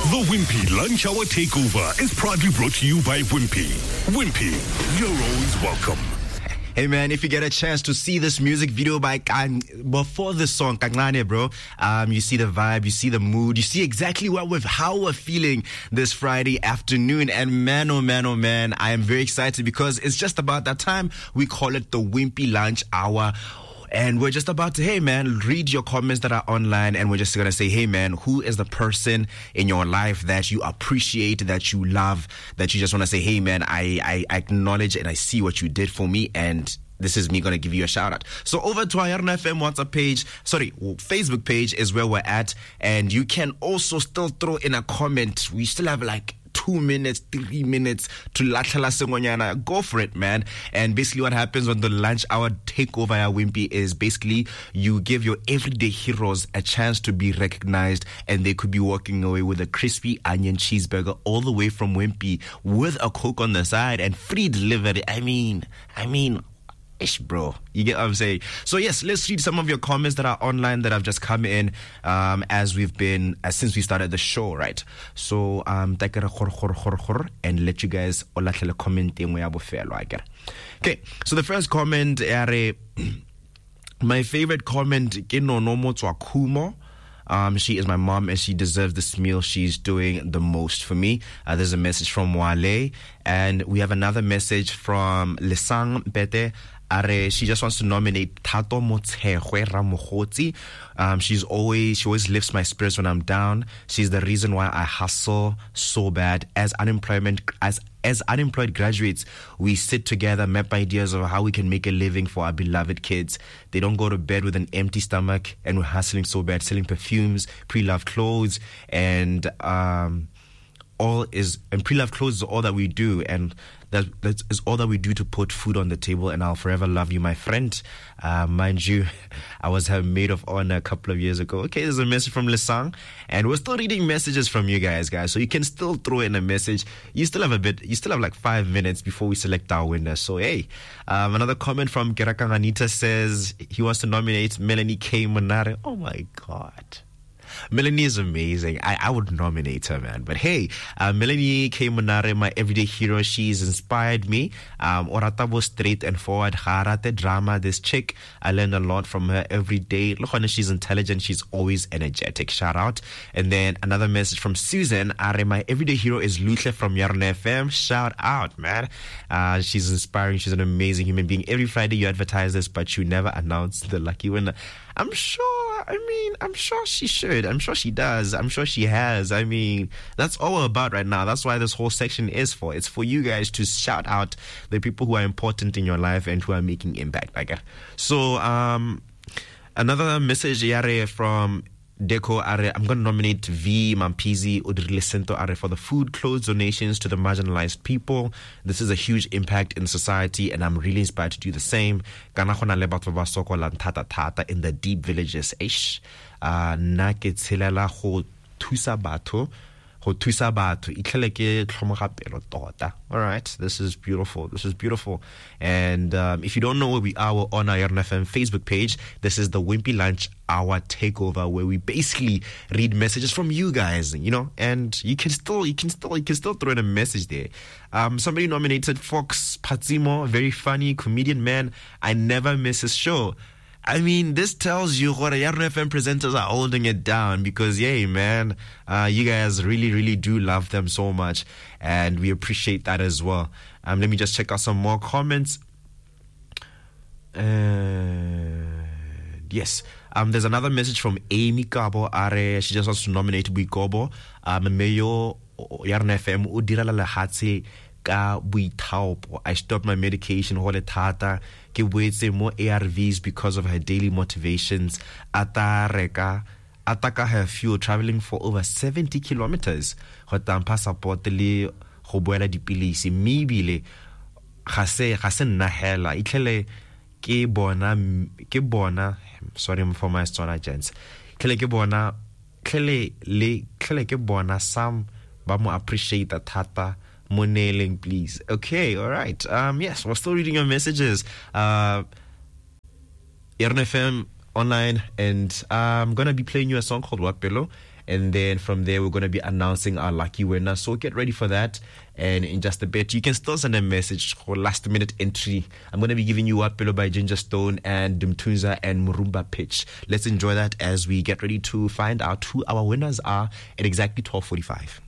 The Wimpy Lunch Hour Takeover is proudly brought to you by Wimpy. Wimpy, you're always welcome. Hey man, if you get a chance to see this music video before this song, Kancane, bro, you see the vibe, you see the mood, you see exactly how we're feeling this Friday afternoon. And man, oh man, oh man, I am very excited because it's just about that time. We call it the Wimpy Lunch Hour. And we're just about to, hey man, read your comments that are online, and we're just going to say, hey man, who is the person in your life that you appreciate, that you love, that you just want to say, hey man, I acknowledge and I see what you did for me, and this is me going to give you a shout out. So over to our Yarn FM WhatsApp page, Facebook page is where we're at, and you can also still throw in a comment. We still have like 2 minutes, 3 minutes to Lathala Sengonyana. Go for it, man. And basically what happens on the lunch hour takeover at Wimpy is basically you give your everyday heroes a chance to be recognized, and they could be walking away with a crispy onion cheeseburger all the way from Wimpy with a Coke on the side and free delivery. I mean, ish, bro. You get what I'm saying? So yes, let's read some of your comments that are online that have just come in since we started the show, right? So and let you guys comment. Okay, so the first comment, my favorite comment, Kumo. She is my mom and she deserves this meal. She's doing the most for me. There's a message from Wale, and we have another message from Lesang Bete. She just wants to nominate Tato Motshegwe Ramokgotsi. She always lifts my spirits when I'm down. She's the reason why I hustle so bad. As unemployed graduates, we sit together, map ideas of how we can make a living for our beloved kids. They don't go to bed with an empty stomach, and we're hustling so bad, selling perfumes, pre-loved clothes, and pre-loved clothes is all that we do, and that is all that we do to put food on the table. And I'll forever love you, my friend. Mind you, I was her maid of honor a couple of years ago. Okay, there's a message from Lesang, and we're still reading messages from you guys, so you can still throw in a message. You still have like 5 minutes before we select our winner. So hey, another comment from Gerakang Anita says he wants to nominate Melanie K. Monare. Oh my God. Melanie is amazing. I would nominate her, man. But hey, Melanie K. Monare, my everyday hero, she's inspired me. Oratabo straight and forward. Harate drama. This chick, I learned a lot from her every day. Look, she's intelligent. She's always energetic. Shout out. And then another message from Susan. My everyday hero is Lutle from Yarn FM. Shout out, man. She's inspiring. She's an amazing human being. Every Friday you advertise this, but you never announce the lucky winner. I'm sure she should. I'm sure she does. I'm sure she has. I mean, that's all we're about right now. That's why this whole section is for. It's for you guys to shout out the people who are important in your life and who are making impact. So, another message from Deco Are. I'm going to nominate V Mampizi Udrile Sento Are for the food, clothes donations to the marginalized people. This is a huge impact in society, and I'm really inspired to do the same. In the deep villages. Na ke tshelela go thusa batho. All right, this is beautiful. And if you don't know where we are, we're on our Yarn FM Facebook page. This is the Wimpy Lunch Hour Takeover, where we basically read messages from you guys, and you can still throw in a message there. Somebody nominated Fox Patsimo, very funny comedian, man. I never miss his show. I mean, this tells you what Yarn FM presenters are holding it down, because, yay, man, you guys really, really do love them so much, and we appreciate that as well. Let me just check out some more comments. Yes. There's another message from Amy Kabo Are. She just wants to nominate Buikobo. Meyo Yarn FM Udirala Lahatse. I stopped my medication hole thata ke boetse mo ARVs because of her daily motivations. Ataka her fuel, traveling for over 70 kilometers. Go tampa support le go boela dipilisi mebile ga se nna hela itlele ke bona sorry for my Stona gents ke bona some ba mo appreciate thata. Monailing, please. Okay, all right. Yes, we're still reading your messages. Yarn FM online, and I'm gonna be playing you a song called What Pillow, And then from there, we're going to be announcing our lucky winner. So get ready for that. And in just a bit, you can still send a message for last minute entry. I'm going to be giving you Apelo by Ginger Stone and Dumtunza and Murumba Pitch. Let's enjoy that as we get ready to find out who our winners are at exactly 12:45.